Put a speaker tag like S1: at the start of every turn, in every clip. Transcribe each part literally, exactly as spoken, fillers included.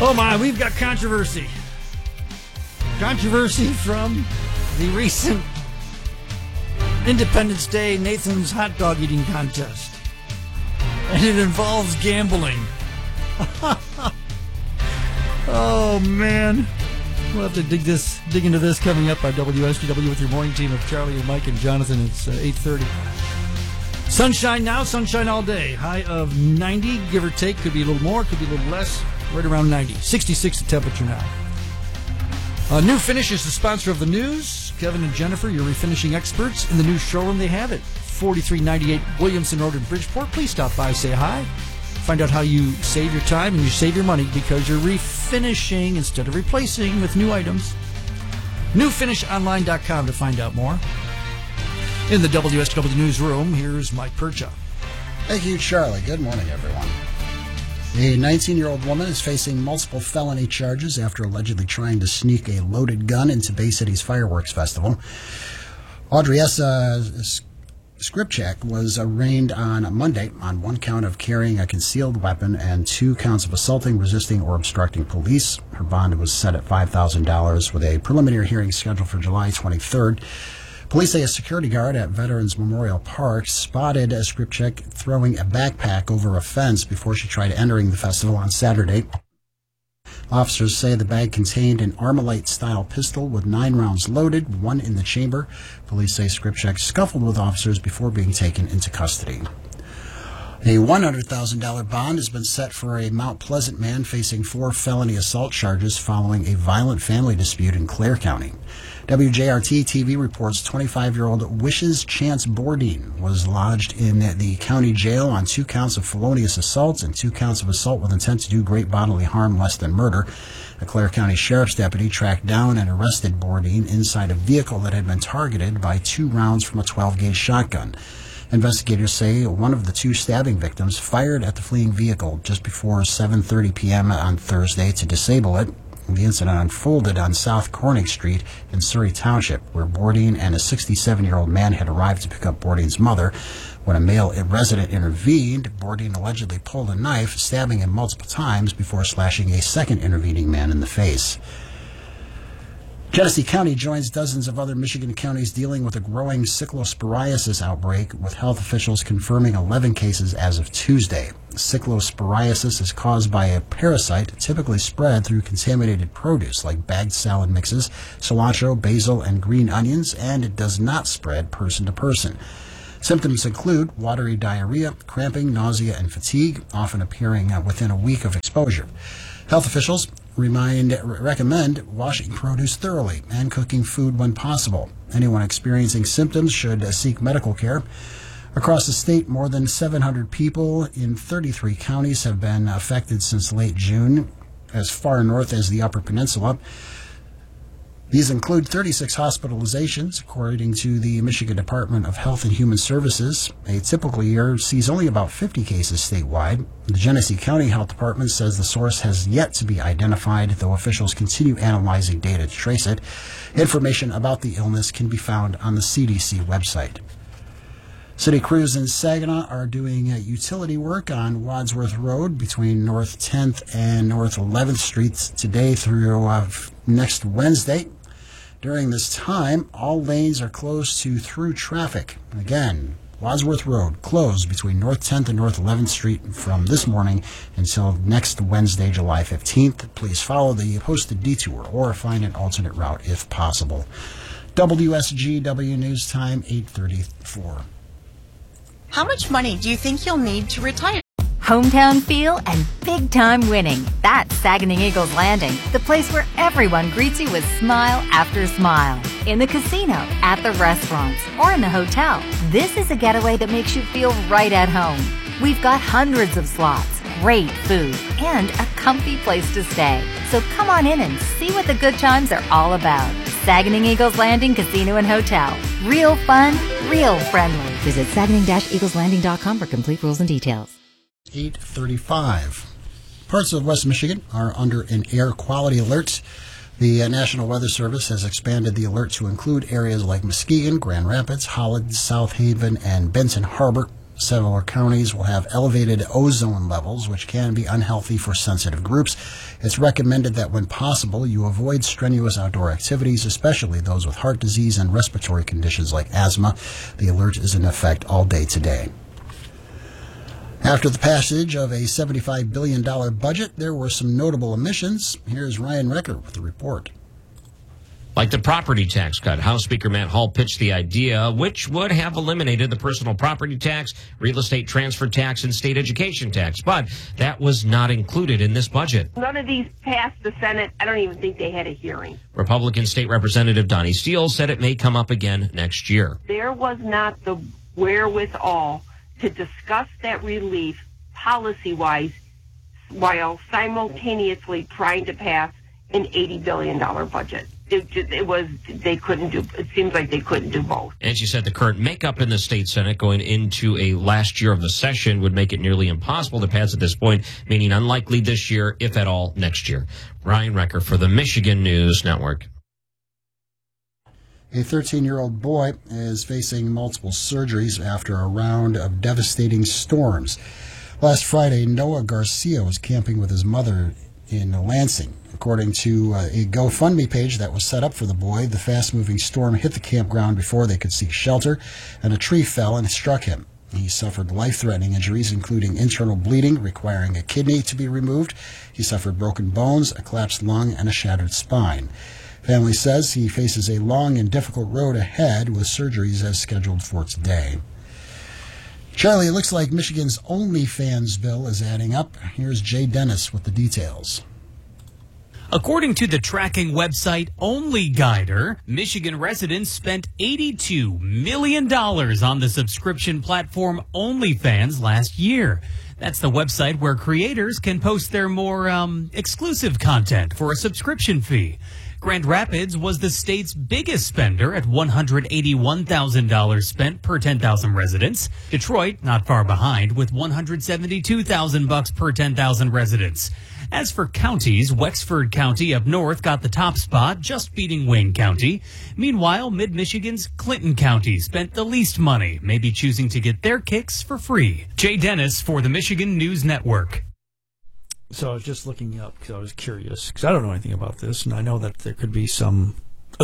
S1: Oh my, we've got controversy. Controversy from the recent Independence Day Nathan's hot dog eating contest. And it involves gambling. Oh man. We'll have to dig this, dig into this coming up on W S G W with your morning team of Charlie and Mike and Jonathan. It's uh, eight thirty. Sunshine now, sunshine all day. High of ninety, give or take. Could be a little more, could be a little less. Right around ninety. sixty-six the temperature now. Uh, New Finish is the sponsor of the news. Kevin and Jennifer, your refinishing experts. In the new showroom, they have it. forty-three ninety-eight Williamson Road in Bridgeport. Please stop by, say hi. Find out how you save your time and you save your money because you're refinishing instead of replacing with new items. new finish online dot com to find out more. In the W S W newsroom, here's Mike Percha.
S2: Thank you, Charlie. Good morning, everyone. A nineteen-year-old woman is facing multiple felony charges after allegedly trying to sneak a loaded gun into Bay City's fireworks festival. Audriessa Skripchak was arraigned on Monday on one count of carrying a concealed weapon and two counts of assaulting, resisting, or obstructing police. Her bond was set at five thousand dollars with a preliminary hearing scheduled for July twenty-third. Police say a security guard at Veterans Memorial Park spotted Skripchak throwing a backpack over a fence before she tried entering the festival on Saturday. Officers say the bag contained an Armalite-style pistol with nine rounds loaded, one in the chamber. Police say Skripchak scuffled with officers before being taken into custody. A one hundred thousand dollars bond has been set for a Mount Pleasant man facing four felony assault charges following a violent family dispute in Clare County. W J R T T V reports twenty-five-year-old Wishes Chance Bourdin was lodged in the county jail on two counts of felonious assault and two counts of assault with intent to do great bodily harm less than murder. A Clare County Sheriff's deputy tracked down and arrested Bourdin inside a vehicle that had been targeted by two rounds from a twelve-gauge shotgun. Investigators say one of the two stabbing victims fired at the fleeing vehicle just before seven thirty p.m. on Thursday to disable it. The incident unfolded on South Corning Street in Surrey Township, where Bourdin and a sixty-seven-year-old man had arrived to pick up Bourdin's mother. When a male resident intervened, Bourdin allegedly pulled a knife, stabbing him multiple times before slashing a second intervening man in the face. Genesee County joins dozens of other Michigan counties dealing with a growing cyclosporiasis outbreak, with health officials confirming eleven cases as of Tuesday. Cyclosporiasis is caused by a parasite typically spread through contaminated produce like bagged salad mixes, cilantro, basil, and green onions, and it does not spread person to person. Symptoms include watery diarrhea, cramping, nausea, and fatigue, often appearing within a week of exposure. Health officials remind, recommend washing produce thoroughly and cooking food when possible. Anyone experiencing symptoms should seek medical care. Across the state, more than seven hundred people in thirty-three counties have been affected since late June, as far north as the Upper Peninsula. These include thirty-six hospitalizations, according to the Michigan Department of Health and Human Services. A typical year sees only about fifty cases statewide. The Genesee County Health Department says the source has yet to be identified, though officials continue analyzing data to trace it. Information about the illness can be found on the C D C website. City crews in Saginaw are doing uh, utility work on Wadsworth Road between North tenth and North eleventh Streets today through uh, next Wednesday. During this time, all lanes are closed to through traffic. Again, Wadsworth Road closed between North tenth and North eleventh Street from this morning until next Wednesday, July fifteenth. Please follow the posted detour or find an alternate route if possible. W S G W News Time, eight thirty-four.
S3: How much money do you think you'll need to retire?
S4: Hometown feel and big-time winning. That's Saginaw Eagles Landing, the place where everyone greets you with smile after smile. In the casino, at the restaurants, or in the hotel, this is a getaway that makes you feel right at home. We've got hundreds of slots, great food, and a comfy place to stay. So come on in and see what the good times are all about. Saginaw Eagles Landing Casino and Hotel. Real fun, real friendly. Visit saginaw eagles landing dot com for complete rules and details.
S2: eight thirty-five. Parts of West Michigan are under an air quality alert. The uh, National Weather Service has expanded the alert to include areas like Muskegon, Grand Rapids, Holland, South Haven, and Benton Harbor. Several counties will have elevated ozone levels, which can be unhealthy for sensitive groups. It's recommended that when possible, you avoid strenuous outdoor activities, especially those with heart disease and respiratory conditions like asthma. The alert is in effect all day today. After the passage of a seventy-five billion dollars budget, there were some notable omissions. Here's Ryan Recker with the report.
S5: Like the property tax cut, House Speaker Matt Hall pitched the idea, which would have eliminated the personal property tax, real estate transfer tax, and state education tax. But that was not included in this budget.
S6: None of these passed the Senate. I don't even think they had a hearing.
S5: Republican State Representative Donnie Steele said it may come up again next year.
S6: There was not the wherewithal to discuss that relief policy-wise while simultaneously trying to pass an eighty billion dollars budget. It, just, it was, they couldn't do, it seems like they couldn't do both.
S5: And she said the current makeup in the state Senate going into a last year of the session would make it nearly impossible to pass at this point, meaning unlikely this year, if at all, next year. Ryan Recker for the Michigan News Network.
S2: A thirteen-year-old boy is facing multiple surgeries after a round of devastating storms. Last Friday, Noah Garcia was camping with his mother in Lansing. According to uh, a GoFundMe page that was set up for the boy, the fast-moving storm hit the campground before they could seek shelter, and a tree fell and struck him. He suffered life-threatening injuries, including internal bleeding, requiring a kidney to be removed. He suffered broken bones, a collapsed lung, and a shattered spine. Family says he faces a long and difficult road ahead with surgeries as scheduled for today. Charlie, it looks like Michigan's OnlyFans bill is adding up. Here's Jay Dennis with the details.
S7: According to the tracking website OnlyGuider, Michigan residents spent eighty-two million dollars on the subscription platform OnlyFans last year. That's the website where creators can post their more um, exclusive content for a subscription fee. Grand Rapids was the state's biggest spender at one hundred eighty-one thousand dollars spent per ten thousand residents. Detroit, not far behind, with one hundred seventy-two thousand bucks per ten thousand residents. As for counties, Wexford County up north got the top spot, just beating Wayne County. Meanwhile, Mid-Michigan's Clinton County spent the least money, maybe choosing to get their kicks for free. Jay Dennis for the Michigan News Network.
S1: So I was just looking up because I was curious, because I don't know anything about this, and I know that there could be some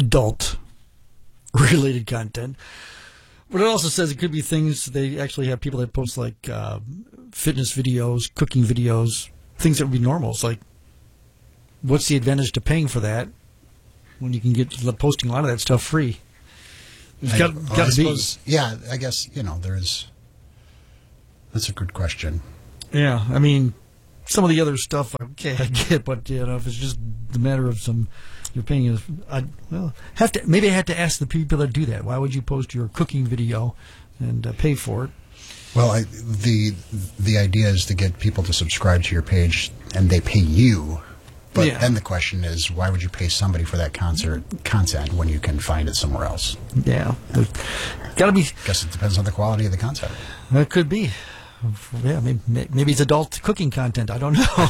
S1: adult-related content. But it also says it could be things, they actually have people that post like uh, fitness videos, cooking videos, things that would be normal. It's like, what's the advantage to paying for that when you can get posting a lot of that stuff free? It's got,
S2: I,
S1: got
S2: I
S1: to be.
S2: suppose, yeah, I guess, you know, there's, that's a good question.
S1: Yeah, I mean, some of the other stuff, okay, I get, but you know, if it's just the matter of some, you're paying, a, I, well, have to maybe I had to ask the people that do that. Why would you post your cooking video and uh, pay for it?
S2: Well, I, the the idea is to get people to subscribe to your page, and they pay you. But
S1: yeah.
S2: Then the question is, why would you pay somebody for that concert content when you can find it somewhere else?
S1: Yeah, got to be.
S2: I guess it depends on the quality of the content.
S1: It could be. Yeah, maybe, maybe it's adult cooking content. I don't know.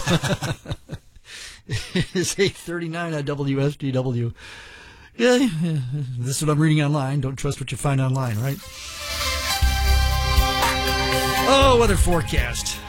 S1: It's eight thirty-nine at W S G W. Yeah, yeah, this is what I'm reading online. Don't trust what you find online, right? Oh, weather forecast.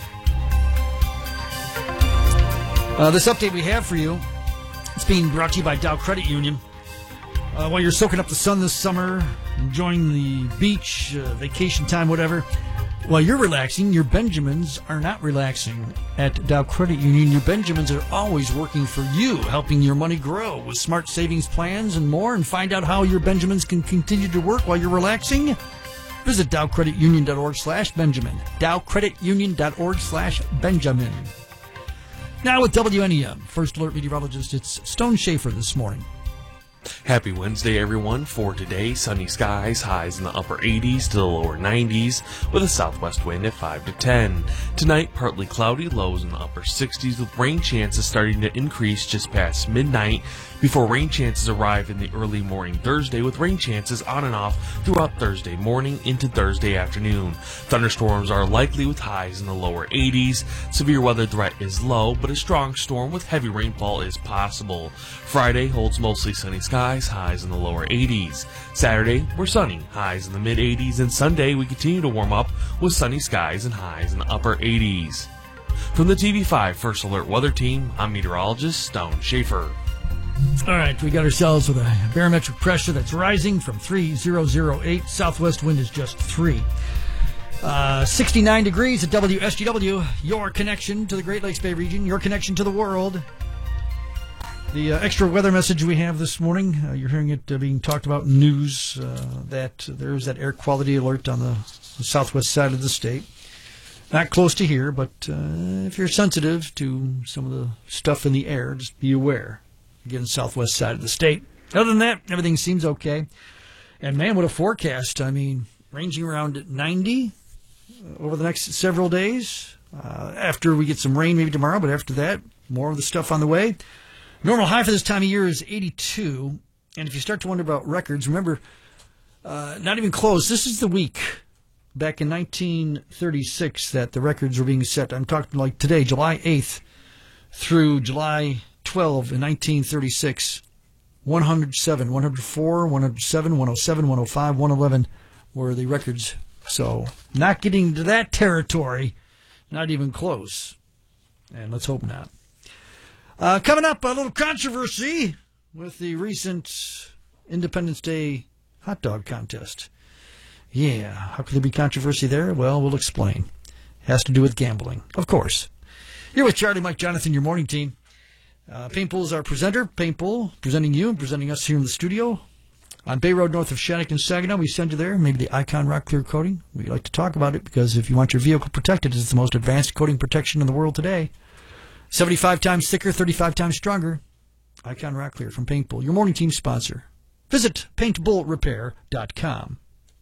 S1: Uh, this update we have for you, it's being brought to you by Dow Credit Union. Uh, while you're soaking up the sun this summer, enjoying the beach, uh, vacation time, whatever, while you're relaxing, your Benjamins are not relaxing. At Dow Credit Union, your Benjamins are always working for you, helping your money grow with smart savings plans and more. And find out how your Benjamins can continue to work while you're relaxing. Visit dowcreditunion.org slash Benjamin. dowcreditunion.org slash Benjamin. Now with W N E M, First Alert Meteorologist, it's Stone Schaefer this morning.
S8: Happy Wednesday, everyone. For today, sunny skies, highs in the upper eighties to the lower nineties, with a southwest wind at five to ten. Tonight, partly cloudy, lows in the upper sixties, with rain chances starting to increase just past midnight, before rain chances arrive in the early morning Thursday, with rain chances on and off throughout Thursday morning into Thursday afternoon. Thunderstorms are likely with highs in the lower eighties. Severe weather threat is low, but a strong storm with heavy rainfall is possible. Friday holds mostly sunny skies skies, highs in the lower eighties. Saturday, we're sunny, highs in the mid eighties, and Sunday we continue to warm up with sunny skies and highs in the upper eighties. From the T V five First Alert Weather Team, I'm meteorologist Stone Schaefer.
S1: All right, we got ourselves with a barometric pressure that's rising from three thousand eight. Southwest wind is just three. Uh, sixty-nine degrees at W S G W, your connection to the Great Lakes Bay region, your connection to the world. The uh, extra weather message we have this morning, uh, you're hearing it uh, being talked about in news, uh, that there's that air quality alert on the, the southwest side of the state. Not close to here, but uh, if you're sensitive to some of the stuff in the air, just be aware. Again, southwest side of the state. Other than that, everything seems okay. And man, what a forecast. I mean, ranging around ninety over the next several days. Uh, after we get some rain maybe tomorrow, but after that, more of the stuff on the way. Normal high for this time of year is eighty-two. And if you start to wonder about records, remember, uh, not even close. This is the week back in nineteen thirty-six that the records were being set. I'm talking like today, July eighth through July twelfth in nineteen thirty-six. one oh seven, one oh four, one oh seven, one oh seven, one oh five, one eleven were the records. So not getting to that territory, not even close. And let's hope not. Uh, coming up, a little controversy with the recent Independence Day hot dog contest. Yeah, how could there be controversy there? Well, we'll explain. It has to do with gambling, of course. You're with Charlie, Mike, Jonathan, your morning team. Uh, Paintpool is our presenter. Paintpool presenting you and presenting us here in the studio. On Bay Road north of Shattuck and Saginaw, we send you there. Maybe the Icon Rock Clear Coating. We like to talk about it because if you want your vehicle protected, it's the most advanced coating protection in the world today. seventy-five times thicker, thirty-five times stronger. Icon Rock Clear from Paintpool, your morning team sponsor. Visit paint bull repair dot com.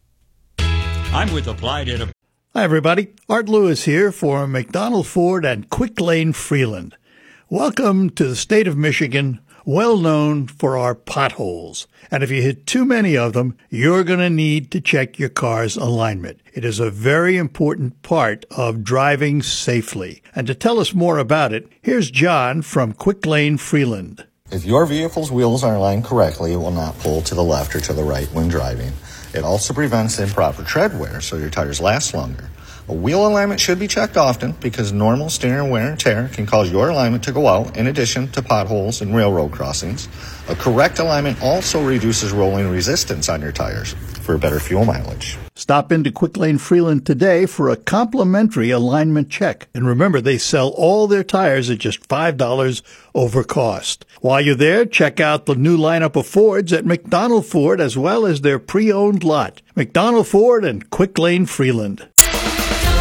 S9: I'm with Applied Innovation.
S10: Hi, everybody. Art Lewis here for McDonald Ford and Quick Lane Freeland. Welcome to the state of Michigan, well known for our potholes. And if you hit too many of them, you're going to need to check your car's alignment. It is a very important part of driving safely. And to tell us more about it, here's John from Quick Lane Freeland.
S11: If your vehicle's wheels are aligned correctly, it will not pull to the left or to the right when driving. It also prevents improper tread wear, so your tires last longer. A wheel alignment should be checked often because normal steering wear and tear can cause your alignment to go out in addition to potholes and railroad crossings. A correct alignment also reduces rolling resistance on your tires for better fuel mileage.
S10: Stop into Quick Lane Freeland today for a complimentary alignment check. And remember, they sell all their tires at just five dollars over cost. While you're there, check out the new lineup of Fords at McDonald Ford as well as their pre-owned lot. McDonald Ford and Quick Lane Freeland.